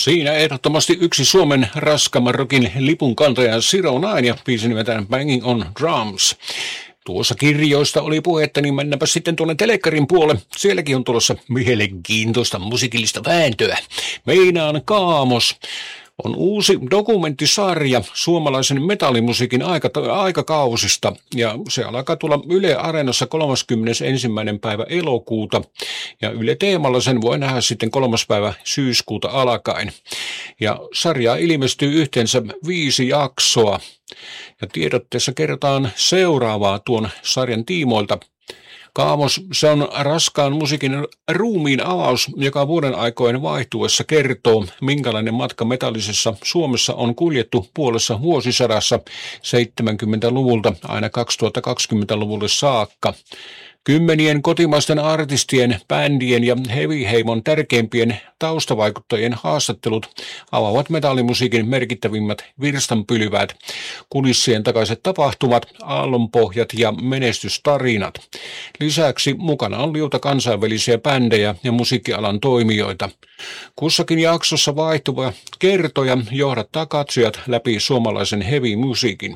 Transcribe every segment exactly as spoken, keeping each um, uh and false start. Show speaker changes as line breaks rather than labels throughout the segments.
Siinä ehdottomasti yksi Suomen raskaamman rockin lipun kantaja Zero Nine ja biisi nimeltään Banging on Drums. Tuossa kirjoista oli puhetta, niin mennäänpä sitten tuonne telekkarin puolelle. Sielläkin on tulossa mielenkiintoista musiikillista vääntöä. Meinaan Kaamos on uusi dokumenttisarja suomalaisen metallimusiikin aika, aikakausista, ja se alkaa tulla Yle Areenassa kolmaskymmenesensimmäinen päivä elokuuta, ja Yle Teemalla sen voi nähdä sitten kolmas päivä syyskuuta alkaen. Ja sarjaa ilmestyy yhteensä viisi jaksoa, ja tiedotteessa kerrotaan seuraavaa tuon sarjan tiimoilta. Kaamos, se on raskaan musiikin ruumiin avaus, joka vuoden aikojen vaihtuessa kertoo, minkälainen matka metallisessa Suomessa on kuljettu puolessa vuosisadassa seitsemänkymmentäluvulta aina kaksituhattakaksikymmentäluvulle saakka. Kymmenien kotimaisten artistien, bändien ja heavy-heimon tärkeimpien taustavaikuttajien haastattelut avaavat metallimusiikin merkittävimmät virstanpylväät, kulissien takaiset tapahtumat, aallonpohjat ja menestystarinat. Lisäksi mukana on liuta kansainvälisiä bändejä ja musiikkialan toimijoita. Kussakin jaksossa vaihtuva kertoja johdattaa katsojat läpi suomalaisen heavy-musiikin.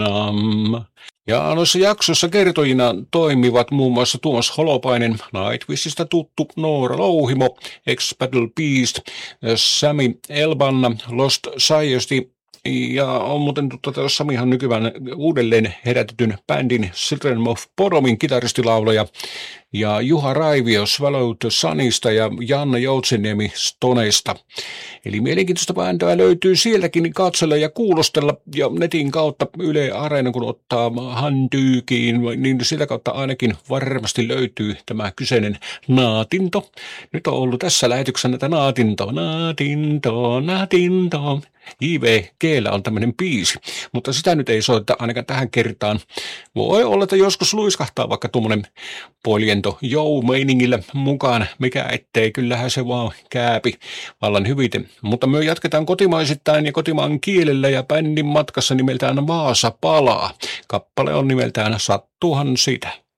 Nam. Ja noissa jaksossa kertojina toimivat muun muassa Tuomas Holopainen, Nightwishista tuttu Noora Louhimo, Ex-Battle Beast, Sami Elbanna, Lost Science ja on muuten tuttu Samihan nykyään uudelleen herätetyn bändin Children of Bodomin kitaristilaulaja ja Juha Raivio Swallow the Sunista ja Janne Joutseniemi Stoneista. Eli mielenkiintoista vääntöä löytyy sieltäkin katsella ja kuulostella ja netin kautta Yle Areena, kun ottaa handyykiin, niin sitä kautta ainakin varmasti löytyy tämä kyseinen naatinto. Nyt on ollut tässä lähetyksessä näitä naatinto, naatinto, naatinto. I V G:llä on tämmöinen biisi, mutta sitä nyt ei soita ainakaan tähän kertaan. Voi olla, että joskus luiskahtaa vaikka tuommoinen poljento jou-meiningillä mukaan, mikä ettei, kyllähän se vaan kääpi vallan hyviten. Mutta me jatketaan kotimaisittain ja kotimaan kielellä ja bändin matkassa nimeltään Vaasa palaa. Kappale on nimeltään Sattuhan sitä.